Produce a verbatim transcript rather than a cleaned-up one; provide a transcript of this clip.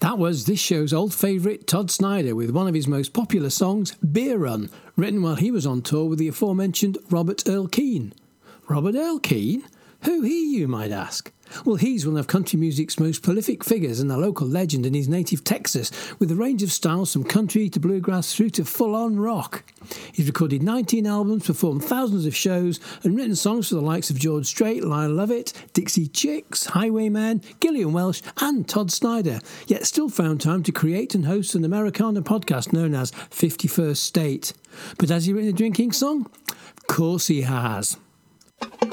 That was this show's old favourite Todd Snider with one of his most popular songs, Beer Run, written while he was on tour with the aforementioned Robert Earl Keen. Robert Earl Keen? Who he, you might ask? Well, he's one of country music's most prolific figures and a local legend in his native Texas, with a range of styles from country to bluegrass through to full-on rock. He's recorded nineteen albums, performed thousands of shows, and written songs for the likes of George Strait, Lyle Lovett, Dixie Chicks, Highwayman, Gillian Welsh, and Todd Snider, yet still found time to create and host an Americana podcast known as fifty-first State. But has he written a drinking song? Of course he has.